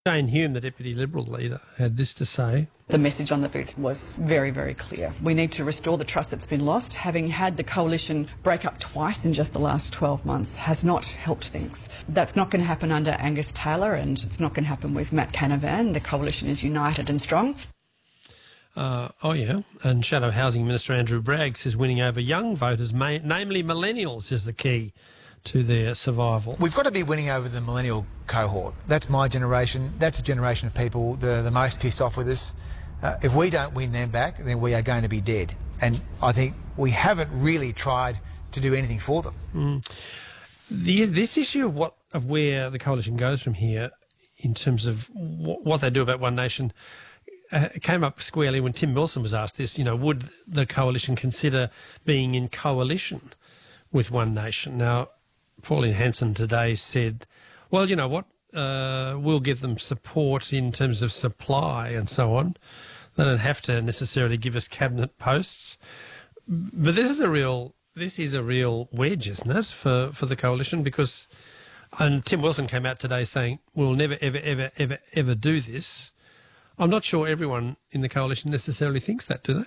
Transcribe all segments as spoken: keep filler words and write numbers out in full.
Jane Hume, the Deputy Liberal leader, had this to say. The message on the booth was very, very clear. We need to restore the trust that's been lost. Having had the coalition break up twice in just the last twelve months has not helped things. That's not going to happen under Angus Taylor, and it's not going to happen with Matt Canavan. The coalition is united and strong. Uh, oh, yeah. And Shadow Housing Minister Andrew Bragg says winning over young voters, may, namely millennials, is the key to their survival. We've got to be winning over the millennial cohort. That's my generation. That's a generation of people that are the most pissed off with us. Uh, if we don't win them back, then we are going to be dead. And I think we haven't really tried to do anything for them. Mm. The, this issue of what of where the coalition goes from here in terms of w- what they do about One Nation uh, came up squarely when Tim Wilson was asked this, you know, would the coalition consider being in coalition with One Nation? Now, Pauline Hanson today said, well, you know what, uh, we'll give them support in terms of supply and so on. They don't have to necessarily give us cabinet posts. But this is a real this is a real wedge, isn't it, for, for the coalition? Because and Tim Wilson came out today saying, we'll never, ever, ever, ever, ever do this. I'm not sure everyone in the coalition necessarily thinks that, do they?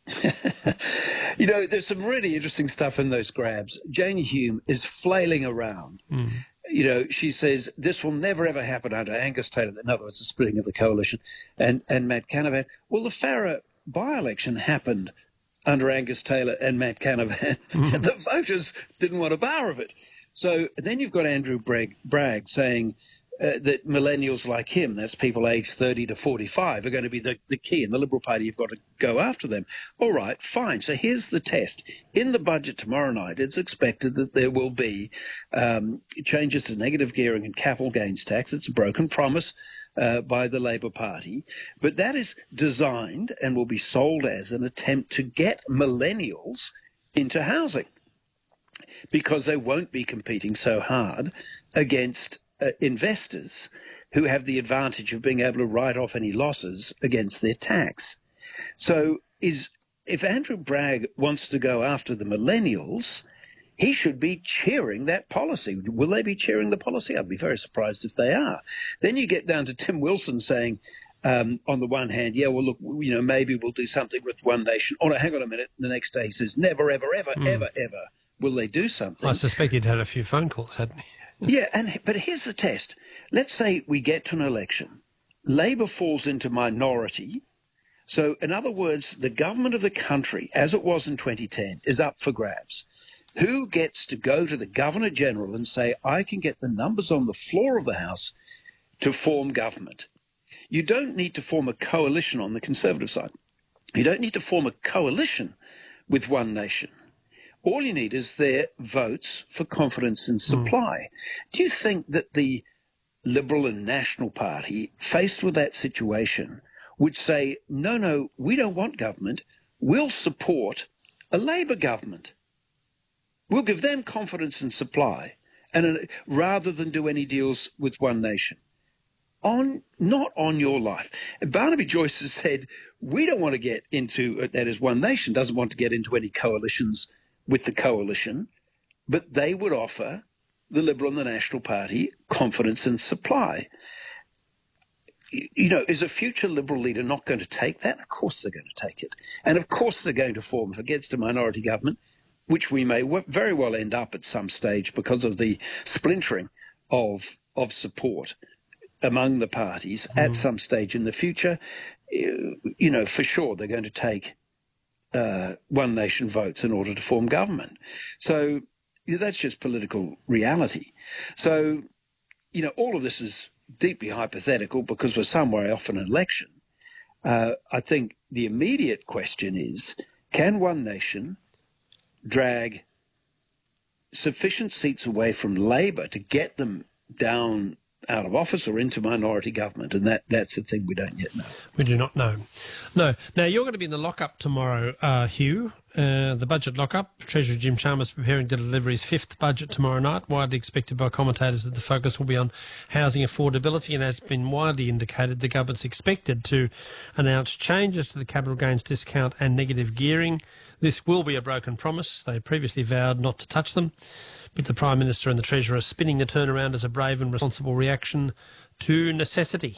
You know, there's some really interesting stuff in those grabs. Jane Hume is flailing around. Mm. You know, she says this will never, ever happen under Angus Taylor. In other words, the splitting of the coalition and, and Matt Canavan. Well, the Farrer by-election happened under Angus Taylor and Matt Canavan. Mm. The voters didn't want a bar of it. So then you've got Andrew Bragg, Bragg saying Uh, that millennials like him, that's people aged thirty to forty-five, are going to be the, the key. In the Liberal Party, you've got to go after them. All right, fine. So here's the test. In the budget tomorrow night, it's expected that there will be um, changes to negative gearing and capital gains tax. It's a broken promise uh, by the Labor Party. But that is designed and will be sold as an attempt to get millennials into housing because they won't be competing so hard against Uh, investors who have the advantage of being able to write off any losses against their tax. So is if Andrew Bragg wants to go after the millennials, he should be cheering that policy. Will they be cheering the policy? I'd be very surprised if they are. Then you get down to Tim Wilson saying, um, on the one hand, yeah, well, look, you know, maybe we'll do something with One Nation. Oh, no, hang on a minute. The next day he says, never, ever, ever, mm. ever, ever will they do something. I suspect he'd had a few phone calls, hadn't he? Yeah, and but here's the test. Let's say we get to an election. Labor falls into minority. So, in other words, the government of the country, as it was in twenty ten, is up for grabs. Who gets to go to the Governor-General and say, I can get the numbers on the floor of the House to form government? You don't need to form a coalition on the Conservative side. You don't need to form a coalition with One Nation. All you need is their votes for confidence in supply. Mm. Do you think that the Liberal and National Party, faced with that situation, would say, no, no, we don't want government. We'll support a Labor government. We'll give them confidence in supply, and uh, rather than do any deals with One Nation. On, not on your life. Barnaby Joyce has said, we don't want to get into, that is, One Nation doesn't want to get into any coalitions with the coalition, but they would offer the Liberal and the National Party confidence in supply. You know, is a future Liberal leader not going to take that? Of course they're going to take it. And of course they're going to form, if it gets to minority government, which we may very well end up at some stage because of the splintering of, of support among the parties mm. at some stage in the future. You know, for sure they're going to take Uh, One Nation votes in order to form government. So yeah, that's just political reality. So, you know, all of this is deeply hypothetical because we're some way off an election. Uh, I think the immediate question is, can One Nation drag sufficient seats away from Labor to get them down out of office or into minority government? And that, that's the thing we don't yet know. We do not know. No. Now, you're going to be in the lockup tomorrow, uh, Hugh, uh, the budget lockup. Treasurer Jim Chalmers preparing to deliver his fifth budget tomorrow night. Widely expected by commentators that the focus will be on housing affordability, and has been widely indicated the government's expected to announce changes to the capital gains discount and negative gearing. This will be a broken promise. They previously vowed not to touch them. But the Prime Minister and the Treasurer are spinning the turnaround as a brave and responsible reaction to necessity.